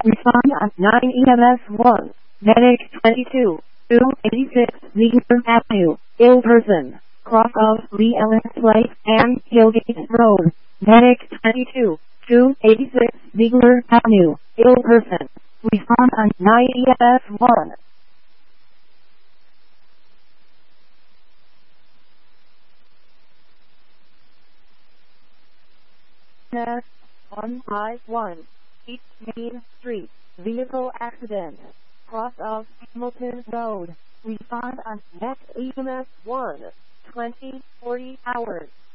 Respond on 9 EMS 1. Medic 22. 286 Ziegler Avenue. Ill person. Cross of Lee Ellis Place and Hillgate Road. Medic 22. 286 Ziegler Avenue. Ill person. Respond on 9 EMS 1. Next, 151 East Main Street. Vehicle accident. Cross of Hamilton Road. Respond on next EMS 1. 20-40 hours.